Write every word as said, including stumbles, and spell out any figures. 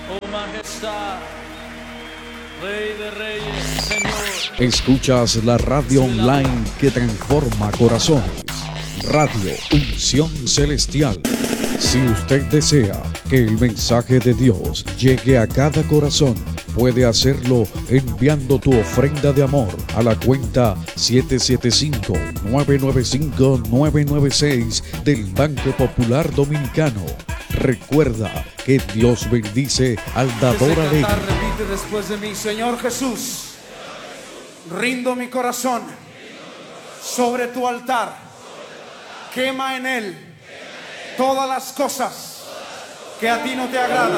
Oh majestad, Rey de Reyes, Señor. Escuchas la radio online que transforma corazones. Radio Unción Celestial. Si usted desea que el mensaje de Dios llegue a cada corazón, puede hacerlo enviando tu ofrenda de amor a la cuenta siete siete cinco, nueve nueve cinco, nueve nueve seis del Banco Popular Dominicano. Recuerda que Dios bendice al dador alegre. Repite después de mí: Señor Jesús, rindo mi corazón sobre tu altar. Quema en él todas las cosas que a ti no te agradan.